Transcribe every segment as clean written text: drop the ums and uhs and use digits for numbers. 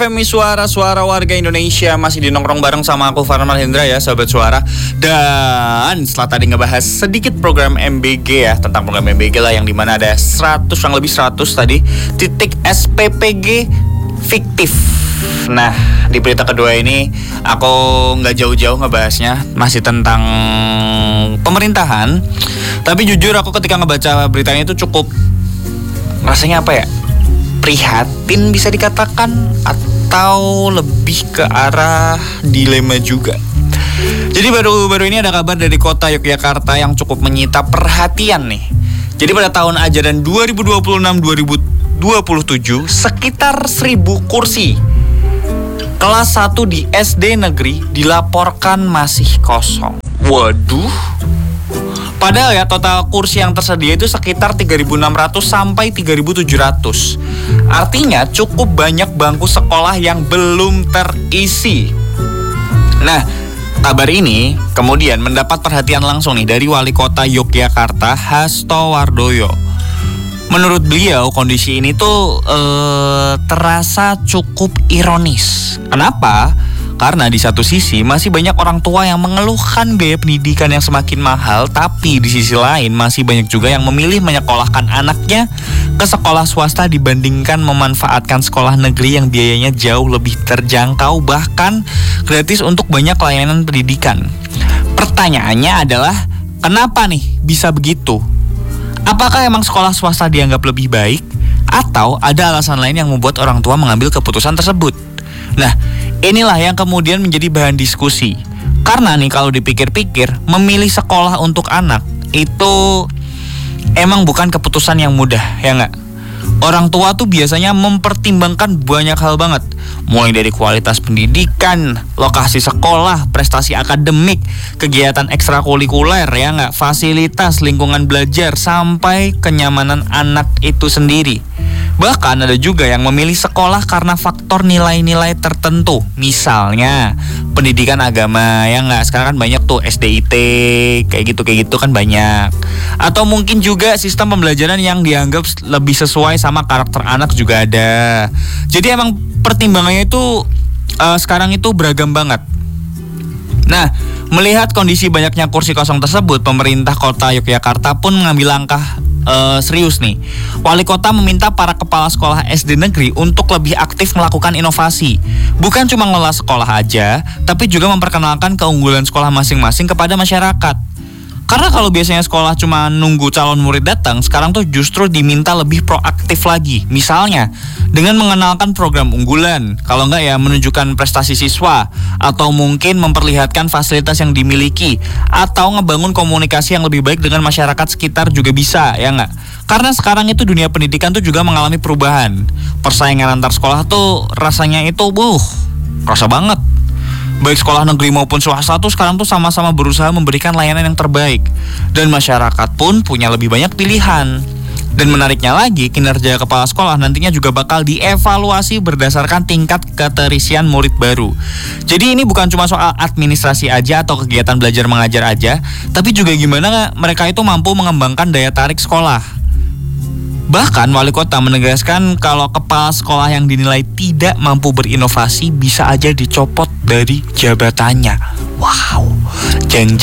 Femi suara warga Indonesia masih di nongkrong bareng sama aku Farman Hendra ya sobat suara. Dan setelah tadi ngebahas sedikit program MBG ya, tentang program MBG lah yang dimana ada 100 tadi titik SPPG fiktif. Nah di berita kedua ini aku nggak jauh-jauh ngebahasnya, masih tentang pemerintahan. Tapi jujur aku ketika ngebaca beritanya itu cukup rasanya apa ya, prihatin bisa dikatakan, atau lebih ke arah dilema juga. Jadi baru ini ada kabar dari kota Yogyakarta yang cukup menyita perhatian nih. Jadi pada tahun ajaran 2026-2027 sekitar 1000 kursi kelas 1 di SD negeri dilaporkan masih kosong. Waduh. Padahal ya total kursi yang tersedia itu sekitar 3.600 sampai 3.700. Artinya cukup banyak bangku sekolah yang belum terisi. Nah, kabar ini kemudian mendapat perhatian langsung nih dari Wali Kota Yogyakarta Hasto Wardoyo. Menurut beliau kondisi ini tuh terasa cukup ironis. Kenapa? Karena di satu sisi masih banyak orang tua yang mengeluhkan biaya pendidikan yang semakin mahal, tapi di sisi lain masih banyak juga yang memilih menyekolahkan anaknya ke sekolah swasta dibandingkan memanfaatkan sekolah negeri yang biayanya jauh lebih terjangkau, bahkan gratis untuk banyak layanan pendidikan. Pertanyaannya adalah, kenapa nih bisa begitu? Apakah emang sekolah swasta dianggap lebih baik? Atau ada alasan lain yang membuat orang tua mengambil keputusan tersebut? Nah, inilah yang kemudian menjadi bahan diskusi. Karena nih kalau dipikir-pikir, memilih sekolah untuk anak itu emang bukan keputusan yang mudah, ya nggak? Orang tua tuh biasanya mempertimbangkan banyak hal banget. Mulai dari kualitas pendidikan, lokasi sekolah, prestasi akademik, kegiatan ekstrakurikuler, ya nggak? Fasilitas, lingkungan belajar, sampai kenyamanan anak itu sendiri. Bahkan ada juga yang memilih sekolah karena faktor nilai-nilai tertentu. Misalnya pendidikan agama, ya nggak? Sekarang kan banyak tuh SDIT, kayak gitu kan banyak. Atau mungkin juga sistem pembelajaran yang dianggap lebih sesuai sama karakter anak juga ada. Jadi emang pertimbangannya itu sekarang itu beragam banget. Nah, melihat kondisi banyaknya kursi kosong tersebut, pemerintah kota Yogyakarta pun mengambil langkah serius nih. Wali kota meminta para kepala sekolah SD negeri untuk lebih aktif melakukan inovasi. Bukan cuma ngelola sekolah aja, tapi juga memperkenalkan keunggulan sekolah masing-masing kepada masyarakat. Karena kalau biasanya sekolah cuma nunggu calon murid datang, sekarang tuh justru diminta lebih proaktif lagi. Misalnya, dengan mengenalkan program unggulan, kalau enggak ya menunjukkan prestasi siswa, atau mungkin memperlihatkan fasilitas yang dimiliki, atau ngebangun komunikasi yang lebih baik dengan masyarakat sekitar juga bisa, ya enggak? Karena sekarang itu dunia pendidikan tuh juga mengalami perubahan. Persaingan antar sekolah tuh rasanya itu kerasa banget. Baik sekolah negeri maupun swasta tuh sekarang tuh sama-sama berusaha memberikan layanan yang terbaik. Dan masyarakat pun punya lebih banyak pilihan. Dan menariknya lagi, kinerja kepala sekolah nantinya juga bakal dievaluasi berdasarkan tingkat keterisian murid baru. Jadi ini bukan cuma soal administrasi aja atau kegiatan belajar mengajar aja, tapi juga gimana mereka itu mampu mengembangkan daya tarik sekolah. Bahkan wali kota menegaskan kalau kepala sekolah yang dinilai tidak mampu berinovasi bisa aja dicopot dari jabatannya. Wow, jeng.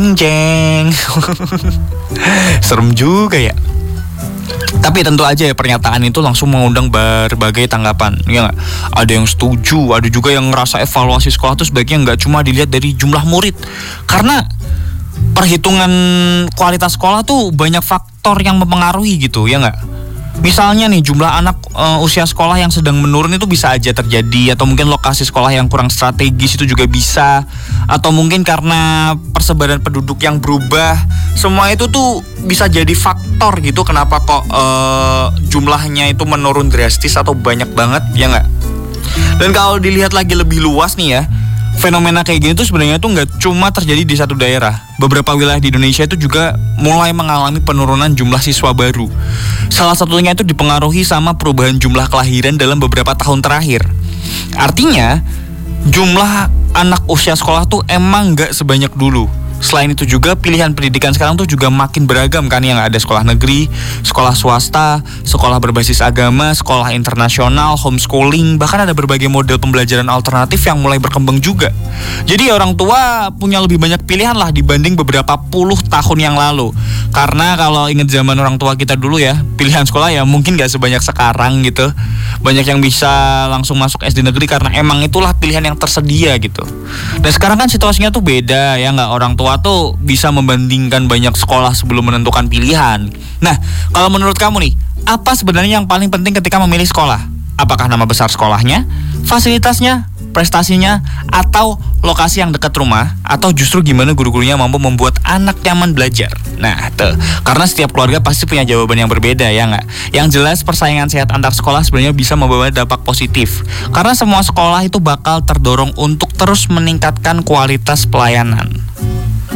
Serem juga ya. Tapi tentu aja ya pernyataan itu langsung mengundang berbagai tanggapan, ya nggak? Ada yang setuju, ada juga yang ngerasa evaluasi sekolah itu sebaiknya nggak cuma dilihat dari jumlah murid, karena perhitungan kualitas sekolah tuh banyak faktor yang mempengaruhi gitu, ya nggak? Misalnya nih jumlah anak usia sekolah yang sedang menurun itu bisa aja terjadi, atau mungkin lokasi sekolah yang kurang strategis itu juga bisa, atau mungkin karena persebaran penduduk yang berubah. Semua itu tuh bisa jadi faktor gitu kenapa kok jumlahnya itu menurun drastis atau banyak banget, ya nggak? Dan kalau dilihat lagi lebih luas nih ya, fenomena kayak gini tuh sebenarnya tuh nggak cuma terjadi di satu daerah. Beberapa wilayah di Indonesia itu juga mulai mengalami penurunan jumlah siswa baru. Salah satunya itu dipengaruhi sama perubahan jumlah kelahiran dalam beberapa tahun terakhir. Artinya jumlah anak usia sekolah tuh emang nggak sebanyak dulu. Selain itu juga pilihan pendidikan sekarang tuh juga makin beragam kan, yang ada sekolah negeri, sekolah swasta, sekolah berbasis agama, sekolah internasional, homeschooling, bahkan ada berbagai model pembelajaran alternatif yang mulai berkembang juga. Jadi orang tua punya lebih banyak pilihan lah dibanding beberapa puluh tahun yang lalu. Karena kalau inget zaman orang tua kita dulu ya, pilihan sekolah ya mungkin gak sebanyak sekarang gitu. Banyak yang bisa langsung masuk SD negeri karena emang itulah pilihan yang tersedia gitu. Dan sekarang kan situasinya tuh beda ya, nggak, orang tua tuh bisa membandingkan banyak sekolah sebelum menentukan pilihan. Nah, kalau menurut kamu nih, apa sebenarnya yang paling penting ketika memilih sekolah? Apakah nama besar sekolahnya, fasilitasnya, prestasinya, atau lokasi yang dekat rumah, atau justru gimana guru-gurunya mampu membuat anak nyaman belajar? Nah, tuh, karena setiap keluarga pasti punya jawaban yang berbeda ya nggak? Yang jelas persaingan sehat antar sekolah sebenarnya bisa membawa dampak positif. Karena semua sekolah itu bakal terdorong untuk terus meningkatkan kualitas pelayanan.